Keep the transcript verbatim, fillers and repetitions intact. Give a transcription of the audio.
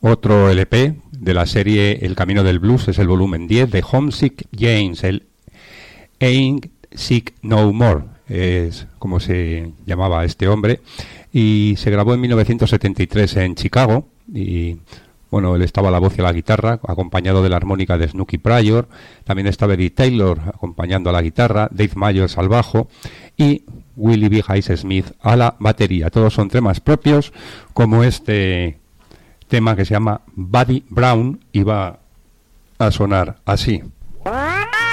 otro L P de la serie El Camino del Blues, es el volumen diez de Homesick James, el Ain't Sick No More, es como se llamaba este hombre, y se grabó en mil novecientos setenta y tres en Chicago, y bueno, él estaba a la voz y a la guitarra, acompañado de la armónica de Snooky Pryor, también estaba Eddie Taylor acompañando a la guitarra, Dave Myers al bajo, y Willie B. Hayes Smith a la batería. Todos son temas propios, como este tema que se llama Buddy Brown, y va a sonar así.